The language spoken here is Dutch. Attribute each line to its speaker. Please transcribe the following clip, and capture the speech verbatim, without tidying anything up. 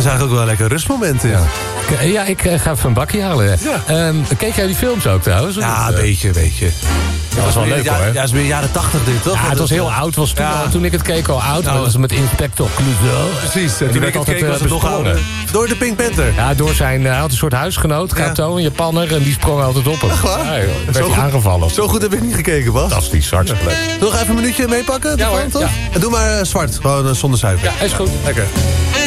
Speaker 1: is eigenlijk ook wel een lekker rustmoment. Ja,
Speaker 2: ja. ja ik uh, ga even een bakje halen. Ja. Um, keek jij die films ook trouwens?
Speaker 1: Ja, een beetje, een beetje.
Speaker 2: Dat was wel leuk hoor.
Speaker 1: Ja, dat is meer jaren tachtig dit, toch?
Speaker 2: Ja, het was heel oud. Was toen, ja. toen ik het keek al oud. Nou, dat was met Inspector Clouseau.
Speaker 1: Precies.
Speaker 2: En
Speaker 1: toen ik het keek was het nog ouder. Door de Pink Panther.
Speaker 2: Ja, door zijn... Hij had een soort huisgenoot, Kato, ja. een Japanner. En die sprong altijd op hem.
Speaker 1: Echt waar?
Speaker 2: Ja, joh, werd
Speaker 1: zo,
Speaker 2: hij aangevallen.
Speaker 1: Zo goed heb ik niet gekeken, Bas.
Speaker 2: Fantastisch, hartstikke leuk.
Speaker 1: Nog even een minuutje meepakken?
Speaker 2: Ja hoor.
Speaker 1: Toch?
Speaker 2: Ja.
Speaker 1: En doe maar uh, zwart, gewoon uh, zonder suiker.
Speaker 2: Ja, is goed.
Speaker 1: Lekker.